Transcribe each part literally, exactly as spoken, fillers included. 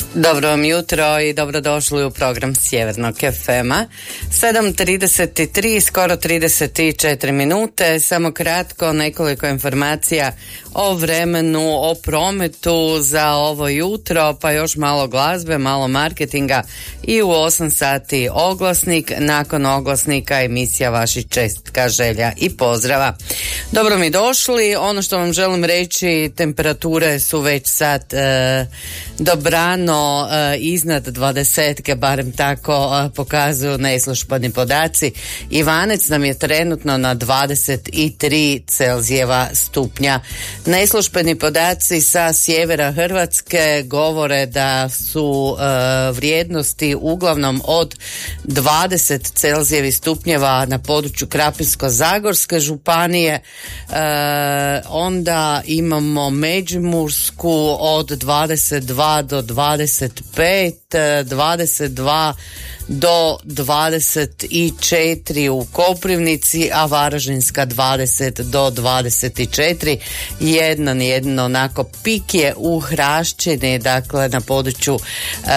Dobro vam jutro i dobrodošli u program Sjevernog ef ema. sedam trideset tri, skoro trideset četiri minute. Samo kratko nekoliko informacija o vremenu, o prometu za ovo jutro, pa još malo glazbe, malo marketinga i u osam sati oglasnik. Nakon oglasnika emisija vaših čestitka, želja i pozdrava. Dobro mi došli. Ono što vam želim reći, temperature su već sad e, dobrano iznad dvadesetke, barem tako pokazuju neslužbeni podaci. Ivanec nam je trenutno na dvadeset tri Celzijeva stupnja. Neslužbeni podaci sa sjevera Hrvatske govore da su uh, vrijednosti uglavnom od dvadeset Celzijevih stupnjeva na području Krapinsko-zagorske županije. Uh, onda imamo Međimursku od dvadeset dva do dvadeset pet, dvadeset dva do dvadeset četiri u Koprivnici, a Varaždinska dvadeset do dvadeset četiri. Jedan jedno onako pik je u Hraščini, dakle na području e,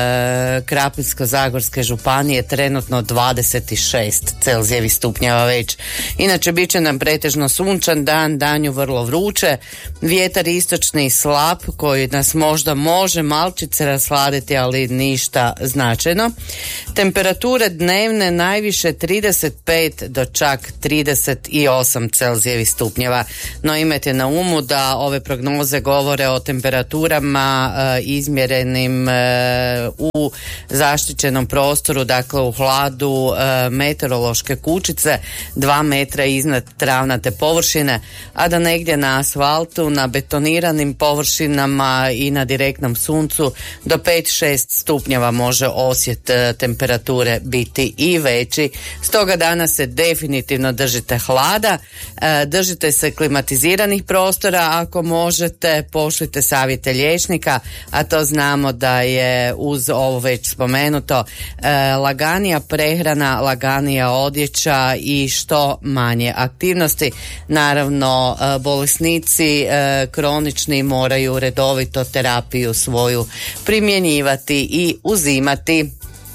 Krapinsko-zagorske županije trenutno dvadeset šest Celzijevih stupnjeva već. Inače bit će nam pretežno sunčan dan, danju vrlo vruće, vjetar istočni slab koji nas možda može malčice rasladiti, ali ništa značajno. Temperature dnevne najviše trideset pet do čak trideset osam Celzijevih stupnjeva. No imajte na umu da ove prognoze govore o temperaturama e, izmjerenim e, u zaštićenom prostoru, dakle u hladu e, meteorološke kućice, dva metra iznad travnate površine, a da negdje na asfaltu, na betoniranim površinama i na direktnom suncu do pet šest stupnjeva može osjet e, temperature biti i veći. Stoga danas se definitivno držite hlada, e, držite se klimatiziranih prostora, ako možete pošljite savjete liječnika, a to znamo da je uz ovo već spomenuto e, laganija prehrana, laganija odjeća i što manje aktivnosti. Naravno e, bolesnici e, kronični moraju redovito terapiju svoju primjenjivati i uzimati.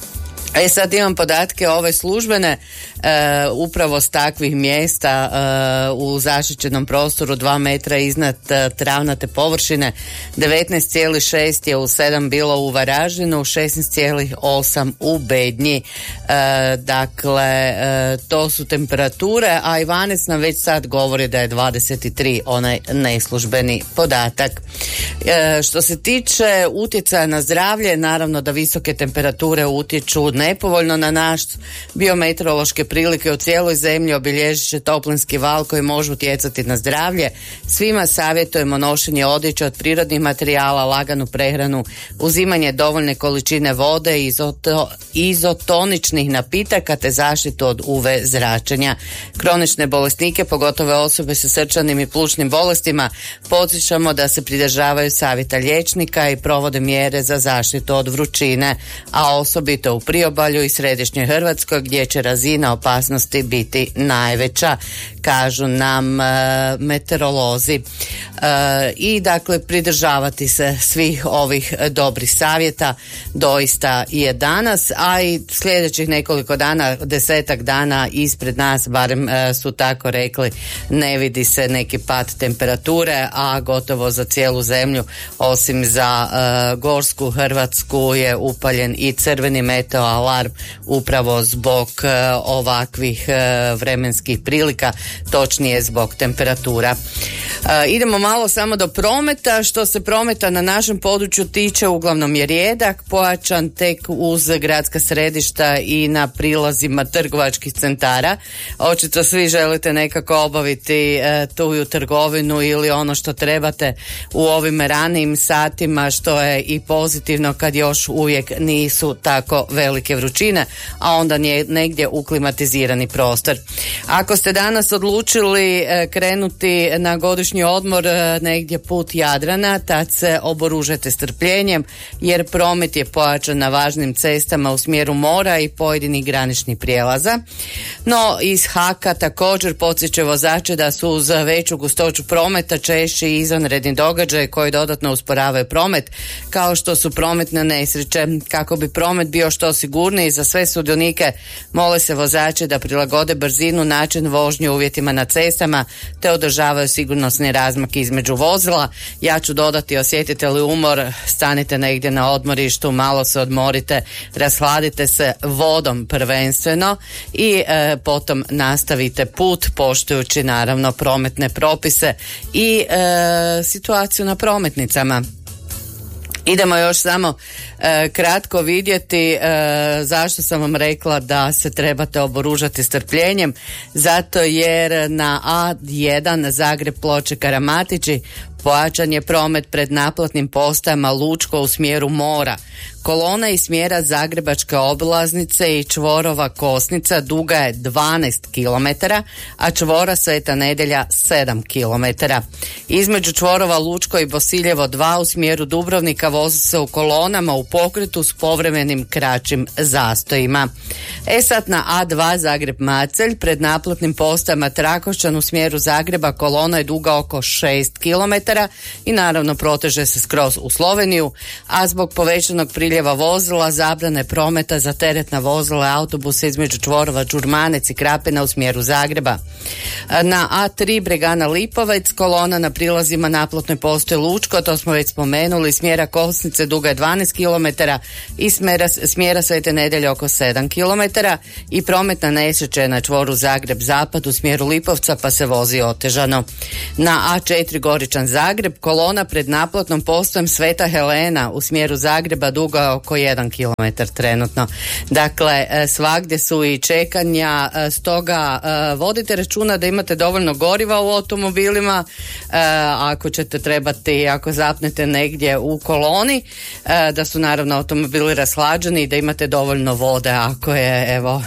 E sad imam podatke ove službene, e, upravo s takvih mjesta e, u zaštićenom prostoru dva metra iznad e, travnate površine. devetnaest zarez šest je u sedam bilo u Varaždinu, šesnaest zarez osam u Bednji. E, dakle, e, to su temperature, a Ivanec nam već sad govori da je dvadeset tri onaj neslužbeni podatak. E, što se tiče utjecaja na zdravlje, naravno da visoke temperature utječu nepovoljno na naš biometeorološke prilike u cijeloj zemlji, obilježit će toplinski val koji može utjecati na zdravlje. Svima savjetujemo nošenje odjeće od prirodnih materijala, laganu prehranu, uzimanje dovoljne količine vode, izoto, izotoničnih napitaka te zaštitu od u ve zračenja. Kronične bolesnike, pogotovo osobe sa srčanim i plućnim bolestima, podsjećamo da se pridržavaju savjeta liječnika i provode mjere za zaštitu od vrućine, a osobito u priobalju i središnjoj Hrvatskoj gdje će razina opasnosti biti najveća, kažu nam e, meteorolozi. E, I dakle pridržavati se svih ovih dobrih savjeta doista je danas, a i sljedećih nekoliko dana, desetak dana ispred nas, barem e, su tako rekli, ne vidi se neki pad temperature, a gotovo za cijelu zemlju osim za e, Gorsku Hrvatsku je upaljen i crveni meteo alarm upravo zbog e, ovakvih e, vremenskih prilika, točnije zbog temperatura. E, idemo malo samo do prometa. Što se prometa na našem području tiče, uglavnom je rijedak, pojačan tek uz gradska središta i na prilazima trgovačkih centara. Očito svi želite nekako obaviti e, tuju trgovinu ili ono što trebate u ovim ranijim satima, što je i pozitivno kad još uvijek nisu tako velike vrućine, a onda nije negdje u klimatizirani prostor. Ako ste danas odlučili krenuti na godišnji odmor negdje put Jadrana, tad se oboružajte strpljenjem jer promet je pojačan na važnim cestama u smjeru mora i pojedinih graničnih prijelaza. No iz Haka također podsjeća vozače da su uz veću gustoću prometa češći i izvanredni događaj koji dodatno usporavaju promet, kao što su prometne nesreće. Kako bi promet bio što sigurniji za sve sudionike, mole se vozači da prilagode brzinu, način vožnje uvjetima na cestama te održavaju sigurnosni razmak između vozila. Ja ću dodati, osjetite li umor, stanite negdje na odmorištu, malo se odmorite, rashladite se vodom prvenstveno i e, potom nastavite put poštujući naravno prometne propise i e, situaciju na prometnicama. Idemo još samo e, kratko vidjeti e, zašto sam vam rekla da se trebate oboružati strpljenjem. Zato jer na A jedan Zagreb Ploče Karamatići pojačan je promet pred naplatnim postajama Lučko u smjeru mora. Kolona iz smjera Zagrebačke obilaznice i čvorova Kosnica duga je dvanaest kilometara, a čvora Sveta Nedjelja sedam kilometara. Između čvorova Lučko i Bosiljevo dva u smjeru Dubrovnika vozi se u kolonama u pokretu s povremenim kraćim zastojima. E sad na A dva Zagreb-Macelj pred naplatnim postajama Trakošćan u smjeru Zagreba kolona je duga oko šest kilometara i naravno proteže se skroz u Sloveniju, a zbog povećanog priljeva vozila zabrane prometa za teretna vozila i autobuse između čvorova Đurmanec i Krapina u smjeru Zagreba. Na A tri Bregana Lipovec kolona na prilazima naplatnoj postoje Lučko, to smo već spomenuli, smjera Kosnice duga je dvanaest kilometara i smjera, smjera Svete Nedjelje oko sedam kilometara i prometna nesreća je na čvoru Zagreb-Zapad u smjeru Lipovca pa se vozi otežano. Na A četiri Goričan Zagreb kolona pred naplatnom postojem Sveta Helena u smjeru Zagreba duga oko jedan kilometar trenutno. Dakle, svagdje su i čekanja, stoga vodite računa da imate dovoljno goriva u automobilima, ako ćete trebati, ako zapnete negdje u koloni, da su naravno automobili rashlađeni i da imate dovoljno vode ako je evo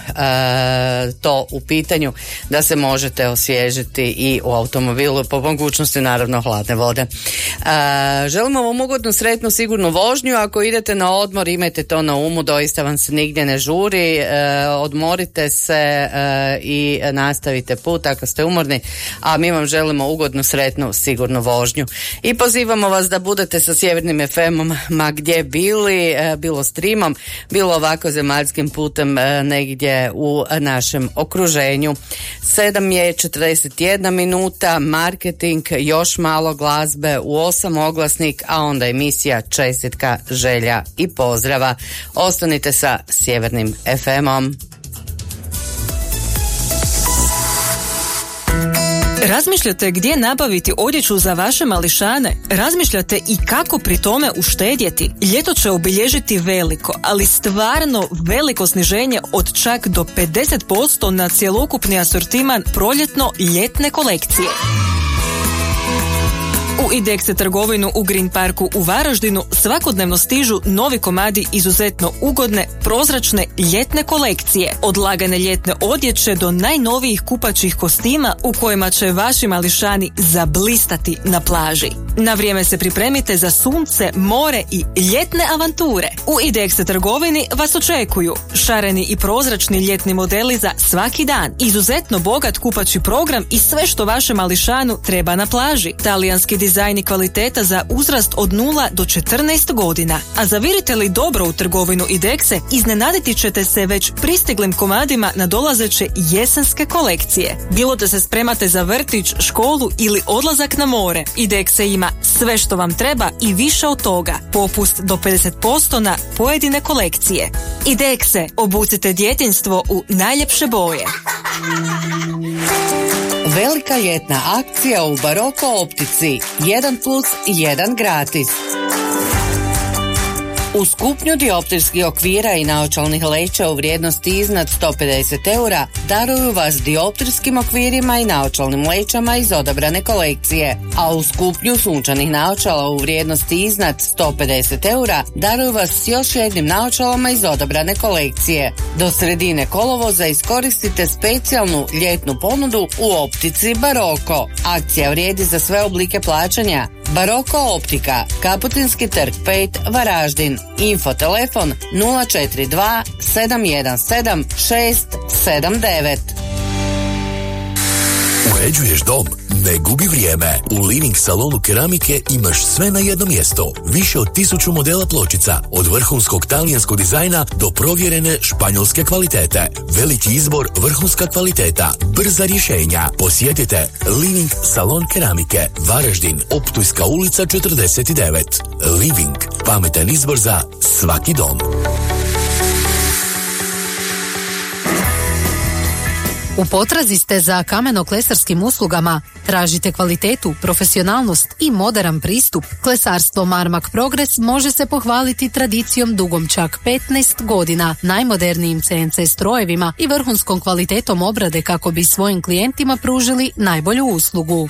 to u pitanju, da se možete osvježiti i u automobilu, po mogućnosti naravno hladne vode. Želimo vam ugodnu, sretnu, sigurnu vožnju. Ako idete na odmor, imajte to na umu, doista vam se nigdje ne žuri, odmorite se i nastavite put ako ste umorni, a mi vam želimo ugodnu, sretnu, sigurnu vožnju. I pozivamo vas da budete sa Sjevernim ef emom ma gdje bili, bilo streamom, bilo ovako zemaljskim putem negdje u našem okruženju. sedam je četrdeset jedna minuta, marketing, još malo glazbe, u osam oglasnik, a onda emisija čestitka, želja i pozdrava. Ostanite sa Sjevernim ef emom. Razmišljate gdje nabaviti odjeću za vaše mališane? Razmišljate i kako pri tome uštedjeti? Ljeto će obilježiti veliko, ali stvarno veliko sniženje od čak do pedeset posto na cjelokupni asortiman proljetno-ljetne kolekcije. U Idexe trgovinu u Green Parku u Varaždinu svakodnevno stižu novi komadi izuzetno ugodne, prozračne ljetne kolekcije. Od lagane ljetne odjeće do najnovijih kupaćih kostima u kojima će vaši mališani zablistati na plaži. Na vrijeme se pripremite za sunce, more i ljetne avanture. U Idexe trgovini vas očekuju šareni i prozračni ljetni modeli za svaki dan, izuzetno bogat kupaći program i sve što vašem mališanu treba na plaži. Talijanski dizajn i kvaliteta za uzrast od nula do četrnaest godina. A zavirite li dobro u trgovinu Idexe, iznenaditi ćete se već pristiglim komadima na dolazeće jesenske kolekcije. Bilo da se spremate za vrtić, školu ili odlazak na more, Idexe ima sve što vam treba i više od toga. Popust do pedeset posto na pojedine kolekcije. Idexe, obucite djetinjstvo u najljepše boje. Velika ljetna akcija u Baroko optici. jedan plus jedan gratis. Uz kupnju dioptrijskih okvira i naočalnih leća u vrijednosti iznad sto pedeset eura daruju vas dioptrijskim okvirima i naočalnim lećama iz odabrane kolekcije, a uz kupnju sunčanih naočala u vrijednosti iznad sto pedeset eura daruju vas s još jednim naočalama iz odabrane kolekcije. Do sredine kolovoza iskoristite specijalnu ljetnu ponudu u optici Baroko. Akcija vrijedi za sve oblike plaćanja. Baroko optika, Kaputinski trg pet, Varaždin. Info telefon nula četiri dva sedam jedan sedam šest sedam devet. Uređuješ dom? Ne gubi vrijeme. U Living salonu keramike imaš sve na jednom mjestu. Više od tisuću modela pločica, od vrhunskog talijanskog dizajna do provjerene španjolske kvalitete. Veliki izbor, vrhunska kvaliteta, brza rješenja. Posjetite Living salon keramike, Varaždin, Optujska ulica četrdeset devet. Living, pametan izbor za svaki dom. U potrazi ste za kameno-klesarskim uslugama? Tražite kvalitetu, profesionalnost i moderan pristup? Klesarstvo Marmak Progres može se pohvaliti tradicijom dugom čak petnaest godina, najmodernijim C N C strojevima i vrhunskom kvalitetom obrade kako bi svojim klijentima pružili najbolju uslugu.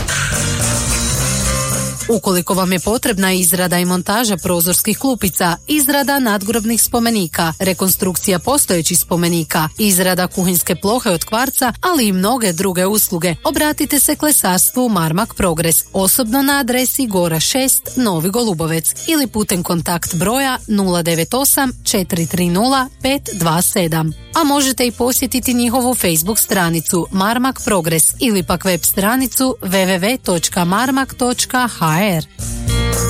Ukoliko vam je potrebna izrada i montaža prozorskih klupica, izrada nadgrobnih spomenika, rekonstrukcija postojećih spomenika, izrada kuhinjske plohe od kvarca, ali i mnoge druge usluge, obratite se klesarstvu Marmak Progres, osobno na adresi Gora šest, Novi Golubovec ili putem kontakt broja nula devet osam četiri tri nula pet dva sedam. A možete i posjetiti njihovu Facebook stranicu Marmak Progres ili pak web stranicu w w w točka marmak točka h r.